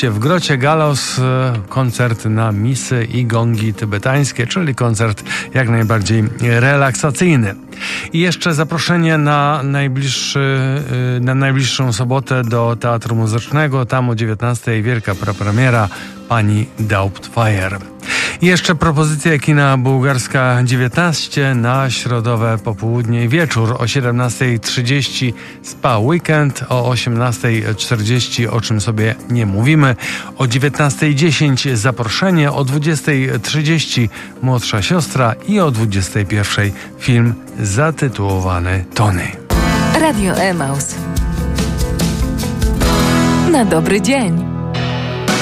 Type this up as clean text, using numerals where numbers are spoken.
oczywiście w Grocie Galos koncert na misy i gongi tybetańskie, czyli koncert jak najbardziej relaksacyjny. I jeszcze zaproszenie na najbliższą sobotę do Teatru Muzycznego. Tam o 19:00 wielka premiera Pani Doubtfire. I jeszcze propozycja kina Bułgarska 19 na środowe popołudnie i wieczór. O 17:30 Spa Weekend, o 18:40 O czym sobie nie mówimy, o 19:10 Zaproszenie, o 20:30 Młodsza siostra i o 21:00 film zatytułowany Tony. Radio Emaus. Na dobry dzień.